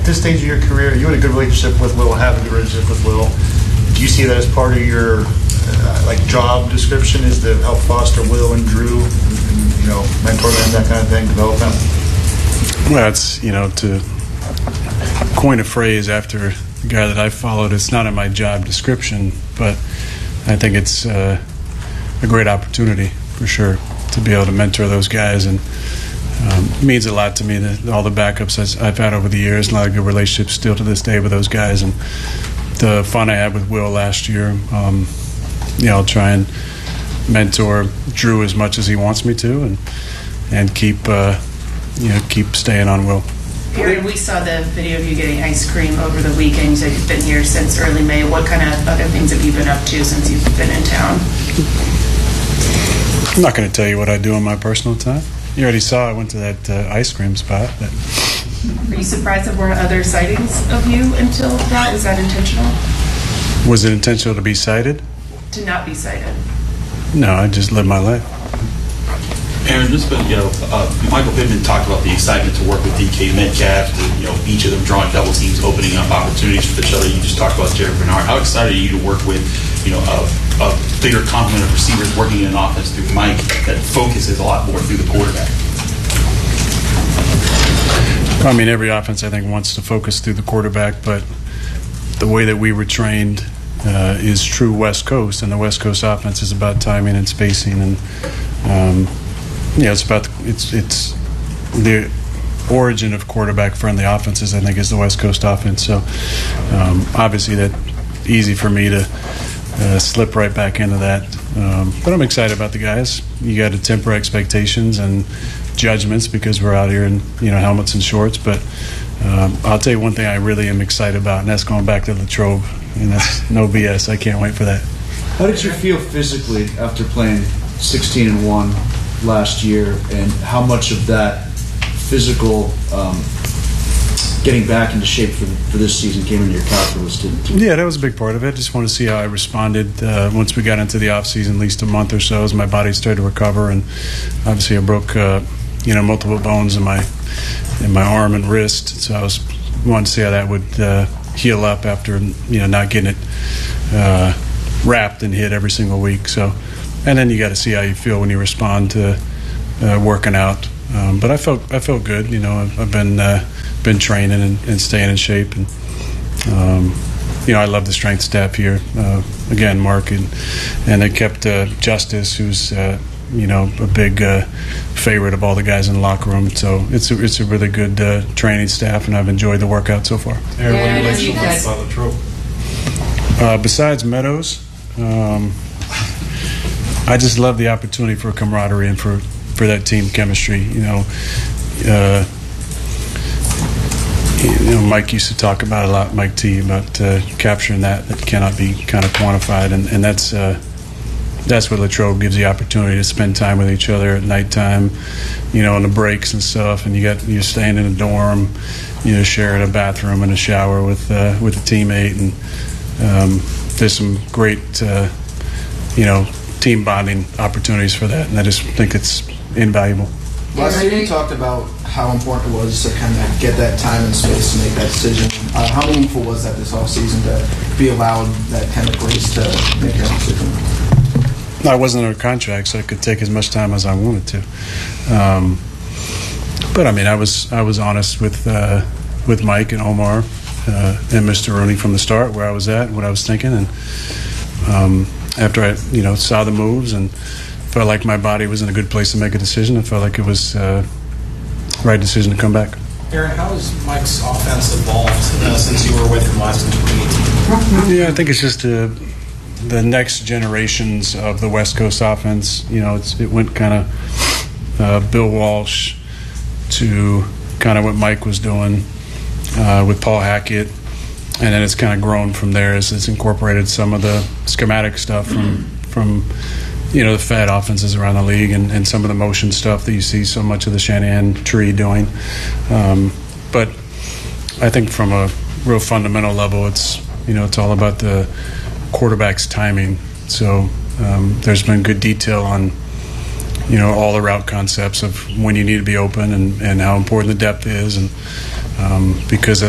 this stage of your career, you had a good relationship with Will, have a good relationship with Will. Do you see that as part of your job description, is to help foster Will and Drew, and mentor them, that kind of thing, develop them? Well, it's, to coin a phrase after the guy that I followed, it's not in my job description, but I think it's a great opportunity for sure to be able to mentor those guys, and it means a lot to me that all the backups I've had over the years, and a lot of good relationships still to this day with those guys, and the fun I had with Will last year. I'll try and mentor Drew as much as he wants me to, and keep staying on Will. Aaron, we saw the video of you getting ice cream over the weekend. You said you've been here since early May. What kind of other things have you been up to since you've been in town? I'm not going to tell you what I do in my personal time. You already saw I went to that ice cream spot. Are you surprised there weren't other sightings of you until that? Was that intentional? Was it intentional to be sighted? To not be sighted. No, I just live my life. Aaron, Michael Pittman talked about the excitement to work with DK Metcalf, each of them drawing double teams, opening up opportunities for each other. You just talked about Jared Bernard. How excited are you to work with, a bigger complement of receivers working in an offense through Mike that focuses a lot more through the quarterback? I mean, every offense, I think, wants to focus through the quarterback, but the way that we were trained is true West Coast, and the West Coast offense is about timing and spacing, and it's the origin of quarterback-friendly offenses, I think, is the West Coast offense. So obviously that's easy for me to slip right back into that. But I'm excited about the guys. You got to temper expectations and judgments because we're out here in helmets and shorts. But I'll tell you one thing I really am excited about, and that's going back to Latrobe. And that's no BS. I can't wait for that. How did you feel physically after playing 16-1 last year, and how much of that physical getting back into shape for this season came into your calculus? Yeah, that was a big part of it. Just want to see how I responded once we got into the offseason, at least a month or so, as my body started to recover. And obviously I broke multiple bones in my arm and wrist, so I wanted to see how that would heal up after not getting it wrapped and hit every single week. So, and then you got to see how you feel when you respond to working out. But I felt good. I've been training and staying in shape, and I love the strength staff here. Again, Mark and they kept Justice, who's a big favorite of all the guys in the locker room. So it's a really good training staff, and I've enjoyed the workout so far. Aaron, what do you like so much about Latrobe? Besides Meadows, I just love the opportunity for camaraderie and for that team chemistry. Mike used to talk about a lot, Mike T, about capturing that cannot be kind of quantified, and that's what Latrobe gives the opportunity to spend time with each other at nighttime, on the breaks and stuff, and you're staying in a dorm, sharing a bathroom and a shower with a teammate, and there's some great team bonding opportunities for that, and I just think it's invaluable. Last year you talked about how important it was to kind of get that time and space to make that decision. How meaningful was that this offseason to be allowed that kind of grace to make your own decision? I wasn't under contract, so I could take as much time as I wanted to. But I mean, I was honest with Mike and Omar and Mr. Rooney from the start, where I was at, what I was thinking, and after I saw the moves and felt like my body was in a good place to make a decision, I felt like it was the right decision to come back. Aaron, how has Mike's offense evolved since you were with him last in 2018? Yeah, I think it's just the next generations of the West Coast offense. It went kind of Bill Walsh to kind of what Mike was doing with Paul Hackett, and then it's kind of grown from there as it's incorporated some of the schematic stuff from the Fed offenses around the league and some of the motion stuff that you see so much of the Shanahan tree doing. But I think from a real fundamental level, it's all about the quarterback's timing. So there's been good detail on all the route concepts of when you need to be open and how important the depth is, and because